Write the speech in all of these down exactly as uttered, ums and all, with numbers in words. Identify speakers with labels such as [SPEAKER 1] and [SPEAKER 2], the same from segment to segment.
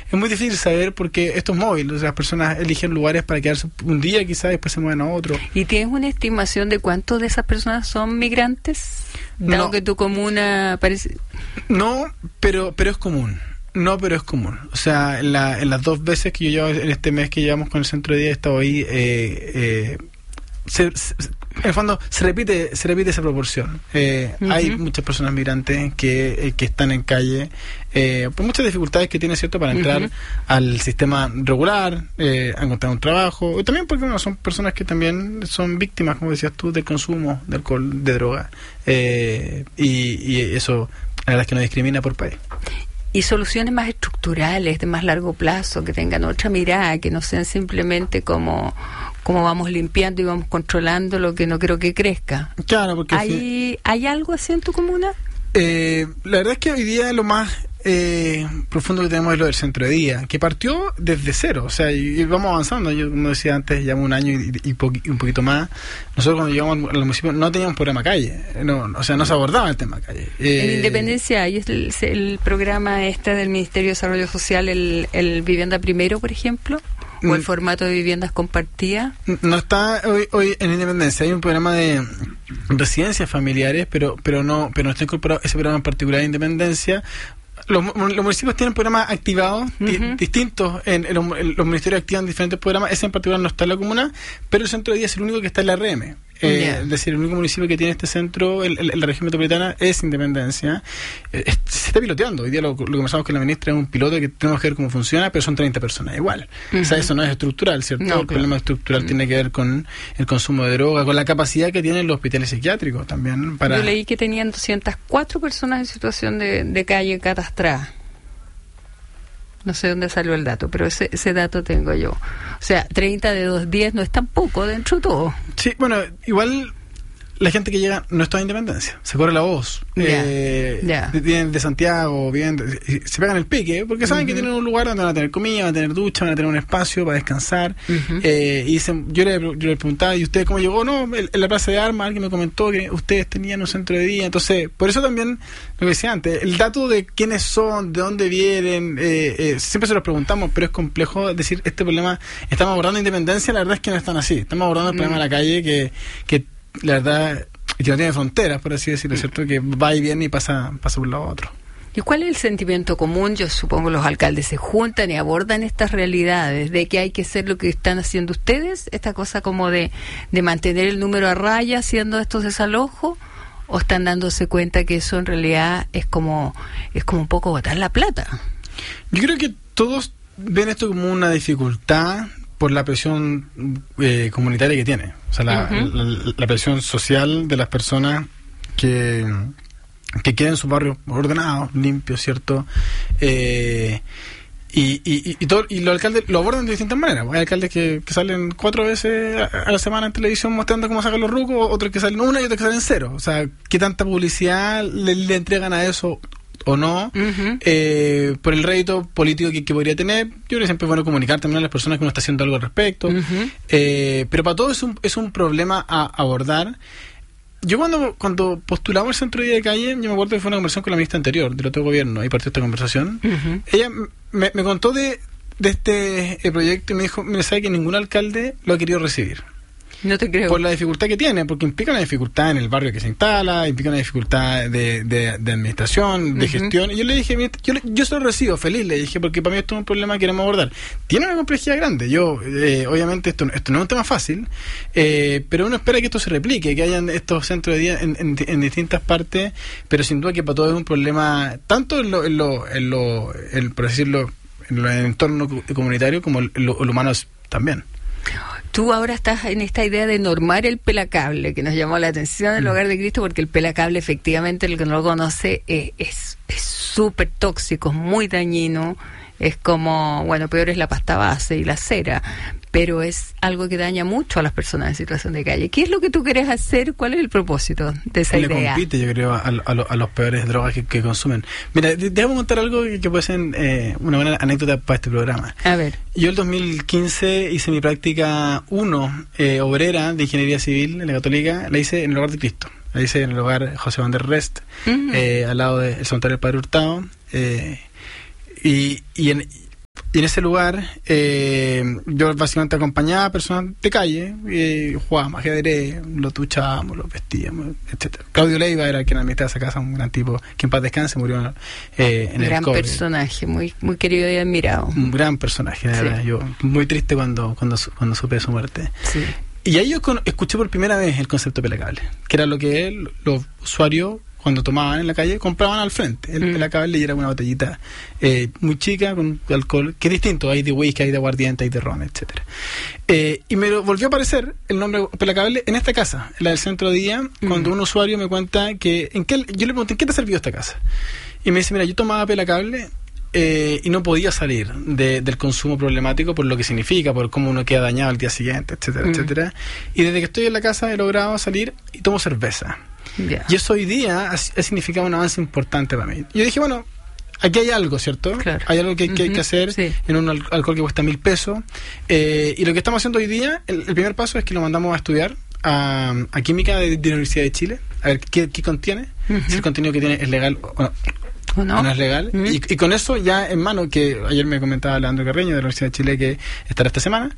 [SPEAKER 1] es muy difícil saber porque esto es móvil, o sea, las personas eligen lugares para quedarse un día quizás, después se mueven a otro.
[SPEAKER 2] ¿Y tienes una estimación de cuántos de esas personas son migrantes? Dado
[SPEAKER 1] No.
[SPEAKER 2] que tu comuna parece...
[SPEAKER 1] No, pero pero es común. No, pero es común. O sea, en, la, en las dos veces que yo llevo, en este mes que llevamos con el centro de día, he estado ahí, eh, eh, se, se, en el fondo se repite se repite esa proporción. Eh, uh-huh. Hay muchas personas migrantes que, eh, que están en calle eh, por muchas dificultades que tienen, ¿cierto?, para entrar uh-huh. al sistema regular, eh, a encontrar un trabajo, y también porque bueno, son personas que también son víctimas, como decías tú, del consumo de alcohol, de droga, eh, y, y eso la verdad es que no discrimina por país.
[SPEAKER 2] Y soluciones más estructurales, de más largo plazo, que tengan otra mirada, que no sean simplemente como, como vamos limpiando y vamos controlando lo que no creo que crezca.
[SPEAKER 1] Claro, porque...
[SPEAKER 2] ¿Hay,
[SPEAKER 1] sí.
[SPEAKER 2] ¿hay algo así en tu comuna?
[SPEAKER 1] Eh, la verdad es que hoy día lo más eh, profundo que tenemos es lo del centro de día, que partió desde cero, o sea, y, y vamos avanzando. Yo, como decía antes, llevamos un año y, y, po- y un poquito más. Nosotros cuando llegamos al municipio no teníamos programa calle, no, o sea, no se abordaba el tema calle. Eh,
[SPEAKER 2] en Independencia hay el, el programa este del Ministerio de Desarrollo Social, el, el Vivienda Primero, por ejemplo, o el formato de viviendas compartidas.
[SPEAKER 1] No está hoy, hoy en Independencia, hay un programa de residencias familiares, pero pero no pero no está incorporado ese programa en particular de Independencia. Los, los municipios tienen programas activados uh-huh. di, distintos, en, en, los, en los ministerios activan diferentes programas, ese en particular no está en la comuna, pero el centro de día es el único que está en la R M. Eh, yeah. Es decir, el único municipio que tiene este centro en, en, en la región metropolitana es Independencia. Eh, es, se está piloteando. Hoy día lo, lo conversamos con la ministra, es un piloto que tenemos que ver cómo funciona, pero son treinta personas igual. Uh-huh. O sea, eso no es estructural, ¿cierto? No, el claro. problema estructural uh-huh. tiene que ver con el consumo de droga, con la capacidad que tienen los hospitales psiquiátricos también. Para...
[SPEAKER 2] Yo leí que tenían doscientas cuatro personas en situación de, de calle catastrada. No sé dónde salió el dato, pero ese, ese dato tengo yo. O sea, treinta de doscientos diez no es tan poco dentro de todo.
[SPEAKER 1] Sí, bueno, igual la gente que llega no está en Independencia, se corre la voz.
[SPEAKER 2] Yeah,
[SPEAKER 1] eh,
[SPEAKER 2] yeah.
[SPEAKER 1] Vienen de Santiago, vienen de, se pegan el pique, porque saben uh-huh. que tienen un lugar donde van a tener comida, van a tener ducha, van a tener un espacio para descansar. Uh-huh. eh, y dicen, yo le, yo le preguntaba, ¿y usted cómo llegó? No, en la Plaza de Armas alguien me comentó que ustedes tenían un centro de día. Entonces, por eso también, lo que decía antes, el dato de quiénes son, de dónde vienen, eh, eh, siempre se los preguntamos, pero es complejo decir, este problema, estamos abordando Independencia, la verdad es que no están así. Estamos abordando el uh-huh. problema de la calle que... que la verdad, que no tiene fronteras, por así decirlo, ¿cierto? Que va y viene y pasa, pasa de un lado a otro.
[SPEAKER 2] ¿Y cuál es el sentimiento común? Yo supongo los alcaldes se juntan y abordan estas realidades de que hay que hacer lo que están haciendo ustedes, esta cosa como de, de mantener el número a raya haciendo estos desalojos, o están dándose cuenta que eso en realidad es como, es como un poco botar la plata.
[SPEAKER 1] Yo creo que todos ven esto como una dificultad por la presión eh, comunitaria que tiene, o sea, la, uh-huh. la, la presión social de las personas que, que quieren sus barrios ordenados, limpios, ¿cierto? Eh, y, y, y, todo, y los alcaldes lo abordan de distintas maneras. Hay alcaldes que, que salen cuatro veces a, a la semana en televisión mostrando cómo sacan los rucos, otros que salen una y otros que salen cero. O sea, ¿qué tanta publicidad le, le entregan a eso o no, uh-huh. eh, por el rédito político que, que podría tener? Yo creo que siempre es bueno comunicar también a las personas que uno está haciendo algo al respecto, uh-huh. eh, pero para todos es un, es un problema a abordar. Yo cuando cuando postulamos el centro de día de calle, yo me acuerdo que fue una conversación con la ministra anterior del otro gobierno, y partió esta conversación. Uh-huh. Ella me, me contó de, de este eh, proyecto y me dijo, me sabe que ningún alcalde lo ha querido recibir.
[SPEAKER 2] No te creo.
[SPEAKER 1] Por la dificultad que tiene, porque implica una dificultad en el barrio que se instala, implica una dificultad de, de, de administración, de uh-huh. gestión. Y yo le dije, yo, yo se lo recibo, feliz, le dije, porque para mí esto es un problema que queremos abordar. Tiene una complejidad grande. Yo, eh, obviamente, esto, esto no es un tema fácil, eh, pero uno espera que esto se replique, que hayan estos centros de día en, en, en distintas partes, pero sin duda que para todos es un problema, tanto en lo, en lo, en lo en, por decirlo, en el entorno comunitario como en lo, en lo humano también.
[SPEAKER 2] Tú ahora estás en esta idea de normar el pelacable, que nos llamó la atención en el Hogar de Cristo, porque el pelacable, efectivamente, el que no lo conoce, es es súper tóxico, es muy dañino, es como, bueno, peor es la pasta base y la cera, pero es algo que daña mucho a las personas en situación de calle. ¿Qué es lo que tú quieres hacer? ¿Cuál es el propósito de esa
[SPEAKER 1] Le
[SPEAKER 2] idea?
[SPEAKER 1] compite, yo creo, a, a, a los peores drogas que, que consumen. Mira, déjame contar algo que, que puede ser eh, una buena anécdota para este programa.
[SPEAKER 2] A ver.
[SPEAKER 1] Yo el dos mil quince hice mi práctica uno eh, obrera de Ingeniería Civil en la Católica, la hice en el Hogar de Cristo. La hice en el Hogar José Van der Rest, uh-huh. eh, al lado del Santuario del Padre Hurtado. Eh, y, y en... y en ese lugar eh, yo básicamente acompañaba a personas de calle, eh, jugábamos ajedrez, lo tuchábamos, lo vestíamos, etcétera. Claudio Leiva era quien administraba esa casa, un gran tipo que en paz descanse, murió eh, en el
[SPEAKER 2] gran
[SPEAKER 1] COVID.
[SPEAKER 2] Personaje, muy muy querido y admirado.
[SPEAKER 1] Un gran personaje, de
[SPEAKER 2] sí.
[SPEAKER 1] verdad. Yo muy triste cuando cuando cuando supe de su muerte.
[SPEAKER 2] Sí.
[SPEAKER 1] Y ahí yo con, escuché por primera vez el concepto de pelacable, que era lo que él, los usuarios cuando tomaban en la calle, compraban al frente. El mm. pelacable y era una botellita eh, muy chica con alcohol, que es distinto, hay de whisky, hay de aguardiente, hay de ron, etcétera. Eh, y me volvió a aparecer el nombre pelacable en esta casa, en la del Centro Día, mm. cuando un usuario me cuenta que, ¿en qué, yo le pregunté, ¿en qué te ha servido esta casa? Y me dice, mira, yo tomaba pelacable eh, y no podía salir de, del consumo problemático por lo que significa, por cómo uno queda dañado al día siguiente, etcétera, mm. etcétera. Y desde que estoy en la casa he logrado salir y tomo cerveza. Yeah. Y eso hoy día ha, ha significado un avance importante para mí. Yo dije, bueno, aquí hay algo, ¿cierto? Claro. Hay algo que, que uh-huh. hay que hacer sí. en un al- alcohol que cuesta mil pesos. Eh, y lo que estamos haciendo hoy día, el, el primer paso es que lo mandamos a estudiar a, a Química de, de la Universidad de Chile, a ver qué, qué contiene, uh-huh. si el contenido que tiene es legal o no. ¿O no? no es legal. Uh-huh. Y, y con eso ya en mano, que ayer me comentaba Leandro Carreño de la Universidad de Chile que estará esta semana,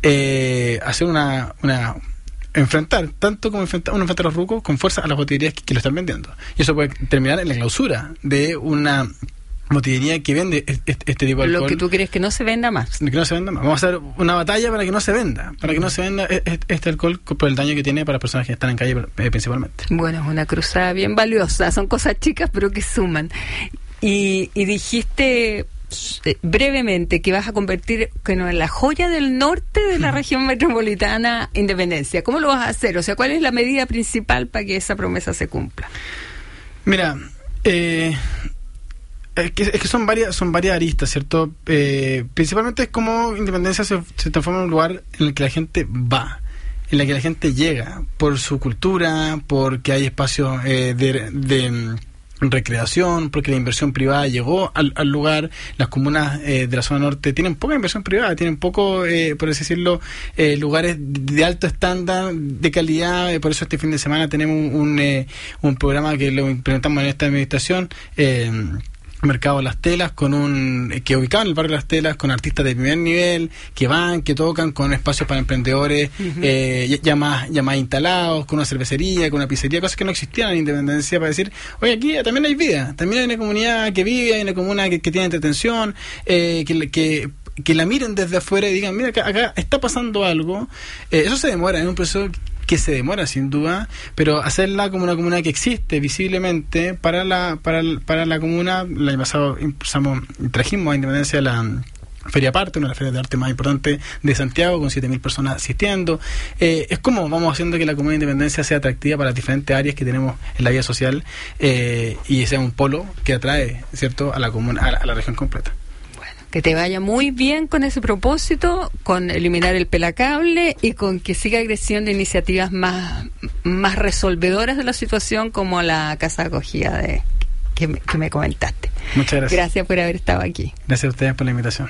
[SPEAKER 1] eh, hacer una... una enfrentar, tanto como enfrentar, uno enfrenta a los rucos con fuerza a las botillerías que, que lo están vendiendo. Y eso puede terminar en la clausura de una botillería que vende este, este tipo de alcohol.
[SPEAKER 2] Lo que tú crees que no se venda más.
[SPEAKER 1] Que no se venda más. Vamos a hacer una batalla para que no se venda, para que no se venda este alcohol por el daño que tiene para las personas que están en calle eh, principalmente.
[SPEAKER 2] Bueno, es una cruzada bien valiosa. Son cosas chicas pero que suman. Y, y dijiste brevemente que vas a convertir bueno, en la joya del norte de la región metropolitana Independencia. ¿Cómo lo vas a hacer? O sea, ¿cuál es la medida principal para que esa promesa se cumpla?
[SPEAKER 1] Mira, eh, es, que, es que son varias son varias aristas, ¿cierto? Eh, principalmente es como Independencia se, se transforma en un lugar en el que la gente va, en el que la gente llega por su cultura, porque hay espacios eh, de... de recreación, porque la inversión privada llegó al, al lugar. Las comunas eh, de la zona norte tienen poca inversión privada, tienen poco, eh, por así decirlo, eh, lugares de alto estándar, de calidad. Eh, por eso este fin de semana tenemos un, un, eh, un programa que lo implementamos en esta administración, eh, Mercado Las Telas, con un que ubicado en el barrio Las Telas, con artistas de primer nivel que van, que tocan, con espacios para emprendedores uh-huh. eh, ya más ya más instalados, con una cervecería, con una pizzería, cosas que no existían en Independencia, para decir, oye, aquí también hay vida, también hay una comunidad que vive, hay una comunidad que, que tiene entretención, eh, que, que que la miren desde afuera y digan, mira, acá, acá está pasando algo. Eh, eso se demora, es un proceso que se demora sin duda, pero hacerla como una comuna que existe visiblemente para la para, para la comuna. El año pasado impulsamos, trajimos a Independencia la Feria Parte, una de las ferias de arte más importantes de Santiago, con siete mil personas asistiendo. Eh, es como vamos haciendo que la comuna de Independencia sea atractiva para las diferentes áreas que tenemos en la vida social eh, y sea un polo que atrae, ¿cierto?, a la comuna, a la, a la región completa.
[SPEAKER 2] Que te vaya muy bien con ese propósito, con eliminar el pelacable y con que siga creciendo iniciativas más, más resolvedoras de la situación, como la casa de acogida de, que, me, que me comentaste.
[SPEAKER 1] Muchas gracias.
[SPEAKER 2] Gracias por haber estado aquí.
[SPEAKER 1] Gracias a ustedes por la invitación.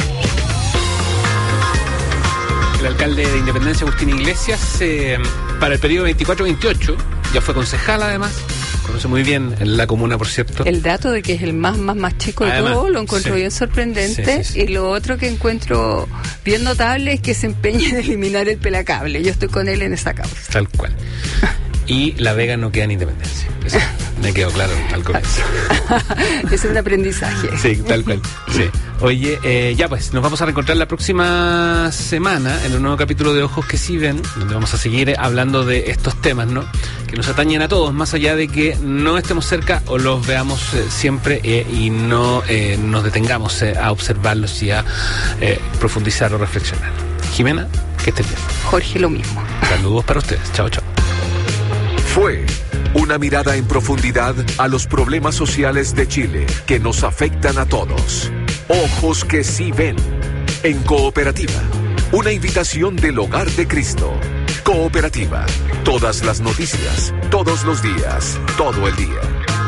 [SPEAKER 3] El alcalde de Independencia, Agustín Iglesias, eh, para el periodo veinticuatro veintiocho, ya fue concejal además. Conoce muy bien en la comuna, por cierto.
[SPEAKER 2] El dato de que es el más más más chico de Además, todo lo encuentro sí. bien sorprendente. Sí, sí, sí. Y lo otro que encuentro bien notable es que se empeña en eliminar el pelacable. Yo estoy con él en esa causa.
[SPEAKER 3] Tal cual. Y La Vega no queda en Independencia. Eso me quedó claro al comienzo.
[SPEAKER 2] Es un aprendizaje.
[SPEAKER 3] Sí, tal cual. Sí. Oye, eh, ya pues, nos vamos a reencontrar la próxima semana en un nuevo capítulo de Ojos que sí ven, donde vamos a seguir hablando de estos temas, ¿no?, que nos atañen a todos, más allá de que no estemos cerca o los veamos eh, siempre eh, y no eh, nos detengamos eh, a observarlos y a eh, profundizar o reflexionar. Jimena, que estés bien.
[SPEAKER 2] Jorge, lo mismo.
[SPEAKER 3] Saludos para ustedes. Chao, chao.
[SPEAKER 4] Fue una mirada en profundidad a los problemas sociales de Chile que nos afectan a todos. Ojos que sí ven. En Cooperativa. Una invitación del Hogar de Cristo. Cooperativa. Todas las noticias, todos los días, todo el día.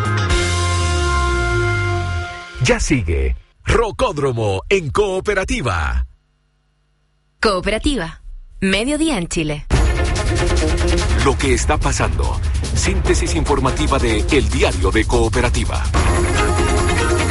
[SPEAKER 4] Ya sigue Rocódromo en Cooperativa.
[SPEAKER 5] Cooperativa. Mediodía en Chile.
[SPEAKER 4] Lo que está pasando. Síntesis informativa de El Diario de Cooperativa.
[SPEAKER 6] ¿Qué tal?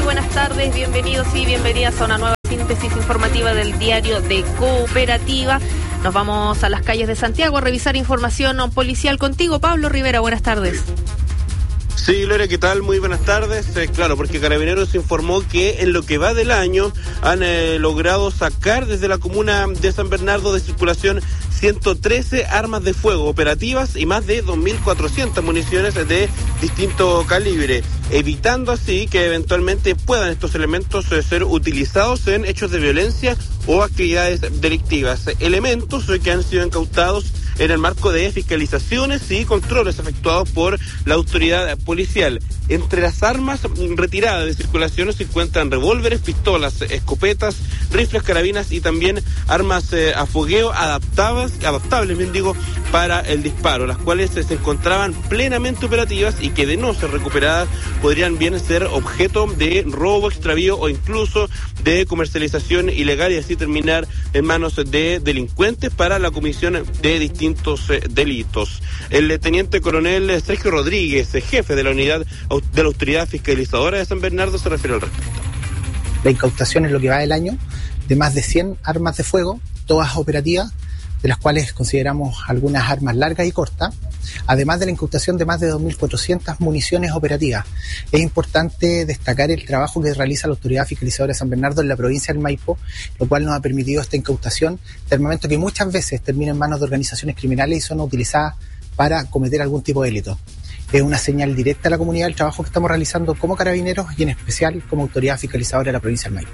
[SPEAKER 6] buenas tardes, bienvenidos y bienvenidas a una nueva síntesis informativa del diario de Cooperativa. Nos vamos a las calles de Santiago a revisar información policial contigo, Pablo Rivera, buenas tardes.
[SPEAKER 7] Sí, Gloria, ¿qué tal? Muy buenas tardes. Eh, claro, porque Carabineros informó que en lo que va del año han eh, logrado sacar desde la comuna de San Bernardo de circulación ciento trece armas de fuego operativas y más de dos mil cuatrocientas municiones de distinto calibre, evitando así que eventualmente puedan estos elementos eh, ser utilizados en hechos de violencia o actividades delictivas. Elementos eh, que han sido incautados en el marco de fiscalizaciones y controles efectuados por la autoridad policial. Entre las armas retiradas de circulación se encuentran revólveres, pistolas, escopetas, rifles, carabinas y también armas eh, a fogueo adaptadas, adaptables, bien digo, para el disparo, las cuales eh, se encontraban plenamente operativas y que de no ser recuperadas podrían bien ser objeto de robo, extravío o incluso de comercialización ilegal y así terminar en manos de delincuentes para la comisión de distintos eh, delitos. El eh, teniente coronel eh, Sergio Rodríguez, eh, jefe de la unidad de la Autoridad Fiscalizadora de San Bernardo, se refiere al respecto.
[SPEAKER 8] La incautación en lo que va del año de más de cien armas de fuego, todas operativas, de las cuales consideramos algunas armas largas y cortas, además de la incautación de más de dos mil cuatrocientas municiones operativas. Es importante destacar el trabajo que realiza la Autoridad Fiscalizadora de San Bernardo en la provincia del Maipo, lo cual nos ha permitido esta incautación de armamento que muchas veces termina en manos de organizaciones criminales y son utilizadas para cometer algún tipo de delito. Es una señal directa a la comunidad del trabajo que estamos realizando como Carabineros y en especial como Autoridad Fiscalizadora de la provincia del Maipo.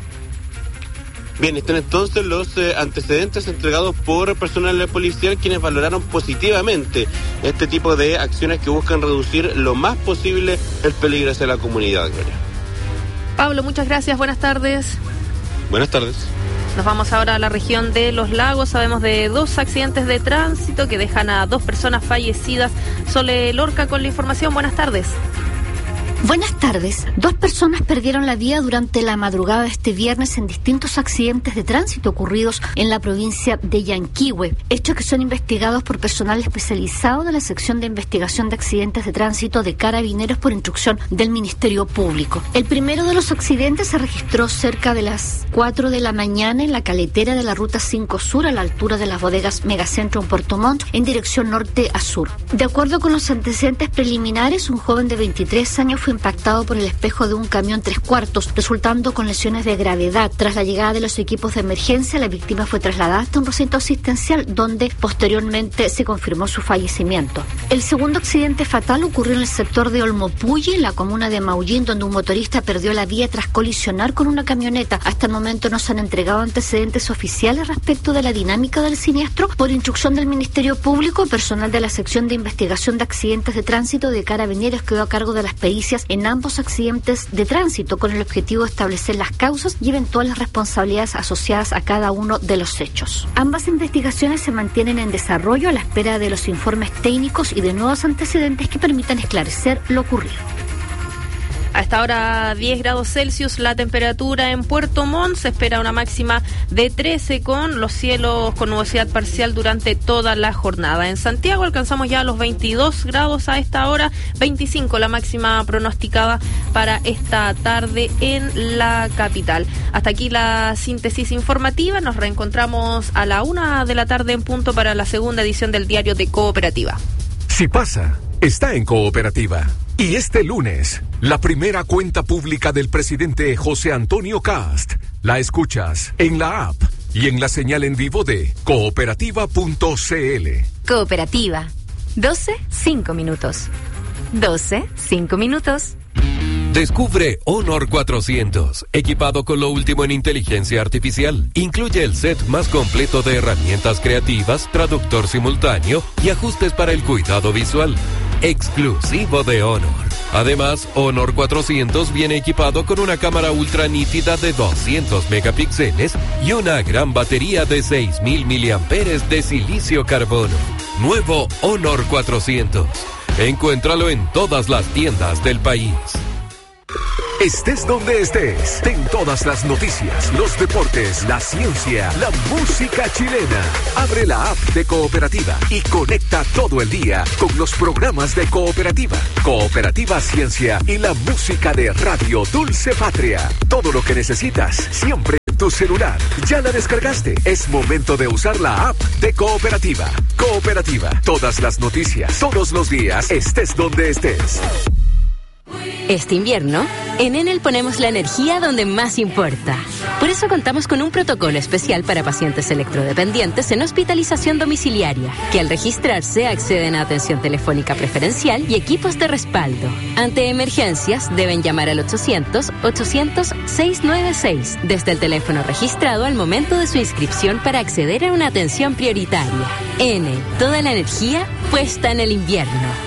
[SPEAKER 7] Bien, están entonces los eh, antecedentes entregados por personal policial quienes valoraron positivamente este tipo de acciones que buscan reducir lo más posible el peligro hacia la comunidad, Gloria.
[SPEAKER 6] Pablo, muchas gracias, buenas tardes.
[SPEAKER 7] Buenas tardes.
[SPEAKER 6] Nos vamos ahora a la región de Los Lagos. Sabemos de dos accidentes de tránsito que dejan a dos personas fallecidas. Sole Lorca con la información. Buenas tardes.
[SPEAKER 9] Buenas tardes. Dos personas perdieron la vida durante la madrugada de este viernes en distintos accidentes de tránsito ocurridos en la provincia de Yanquihue, hechos que son investigados por personal especializado de la sección de investigación de accidentes de tránsito de Carabineros por instrucción del Ministerio Público. El primero de los accidentes se registró cerca de las cuatro de la mañana en la caletera de la ruta cinco Sur a la altura de las bodegas Megacentro en Puerto Montt en dirección norte a sur. De acuerdo con los antecedentes preliminares, un joven de veintitrés años fue impactado por el espejo de un camión tres cuartos, resultando con lesiones de gravedad. Tras la llegada de los equipos de emergencia, la víctima fue trasladada hasta un recinto asistencial donde posteriormente se confirmó su fallecimiento. El segundo accidente fatal ocurrió en el sector de Olmopulli, en la comuna de Maullín, donde un motorista perdió la vía tras colisionar con una camioneta. Hasta el momento no se han entregado antecedentes oficiales respecto de la dinámica del siniestro. Por instrucción del Ministerio Público, personal de la sección de investigación de accidentes de tránsito de Carabineros quedó a cargo de las pericias en ambos accidentes de tránsito con el objetivo de establecer las causas y eventuales responsabilidades asociadas a cada uno de los hechos. Ambas investigaciones se mantienen en desarrollo a la espera de los informes técnicos y de nuevos antecedentes que permitan esclarecer lo ocurrido.
[SPEAKER 6] A esta hora diez grados Celsius la temperatura en Puerto Montt, se espera una máxima de trece con los cielos con nubosidad parcial durante toda la jornada. En Santiago alcanzamos ya los veintidós grados a esta hora, veinticinco la máxima pronosticada para esta tarde en la capital. Hasta aquí la síntesis informativa, nos reencontramos a la una de la tarde en punto para la segunda edición del diario de Cooperativa.
[SPEAKER 4] Si pasa, está en Cooperativa. Y este lunes, la primera cuenta pública del presidente José Antonio Cast la escuchas en la app y en la señal en vivo de cooperativa punto c l.
[SPEAKER 5] Cooperativa. doce, cinco minutos. doce, cinco minutos.
[SPEAKER 10] Descubre Honor cuatrocientos, equipado con lo último en inteligencia artificial. Incluye el set más completo de herramientas creativas, traductor simultáneo y ajustes para el cuidado visual. Exclusivo de Honor. Además, Honor cuatrocientos viene equipado con una cámara ultra nítida de doscientos megapíxeles y una gran batería de seis mil miliamperios de silicio carbono. Nuevo Honor cuatrocientos. Encuéntralo en todas las tiendas del país.
[SPEAKER 4] Estés donde estés, ten todas las noticias, los deportes, la ciencia, la música chilena. Abre la app de Cooperativa y conecta todo el día con los programas de Cooperativa. Cooperativa Ciencia y la música de Radio Dulce Patria. Todo lo que necesitas, siempre en tu celular. ¿Ya la descargaste? Es momento de usar la app de Cooperativa. Cooperativa, todas las noticias, todos los días, estés donde estés.
[SPEAKER 11] Este invierno, en Enel ponemos la energía donde más importa. Por eso contamos con un protocolo especial para pacientes electrodependientes en hospitalización domiciliaria, que al registrarse acceden a atención telefónica preferencial y equipos de respaldo. Ante emergencias, deben llamar al ochocientos, ochocientos, seiscientos noventa y seis desde el teléfono registrado al momento de su inscripción para acceder a una atención prioritaria. Enel, toda la energía puesta en el invierno.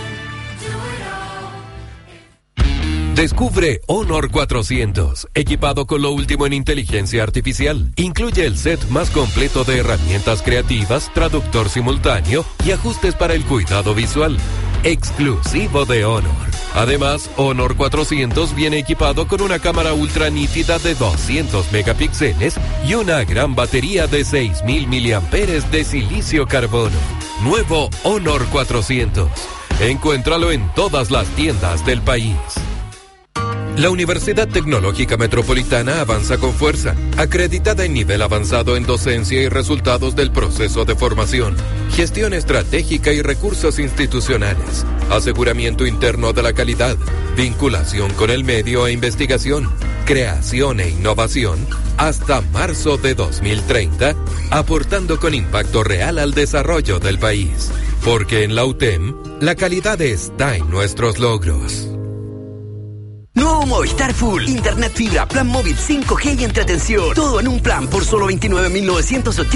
[SPEAKER 10] Descubre Honor cuatrocientos, equipado con lo último en inteligencia artificial. Incluye el set más completo de herramientas creativas, traductor simultáneo y ajustes para el cuidado visual. Exclusivo de Honor. Además, Honor cuatrocientos viene equipado con una cámara ultra nítida de doscientos megapíxeles y una gran batería de seis mil miliamperios de silicio carbono. Nuevo Honor cuatrocientos. Encuéntralo en todas las tiendas del país. La Universidad Tecnológica Metropolitana avanza con fuerza, acreditada en nivel avanzado en docencia y resultados del proceso de formación, gestión estratégica y recursos institucionales, aseguramiento interno de la calidad, vinculación con el medio e investigación, creación e innovación, hasta marzo de dos mil treinta, aportando con impacto real al desarrollo del país. Porque en la U T E M, la calidad está en nuestros logros.
[SPEAKER 12] Nuevo Movistar Full, internet fibra, plan móvil cinco G y entretención. Todo en un plan por solo veintinueve mil novecientos ochenta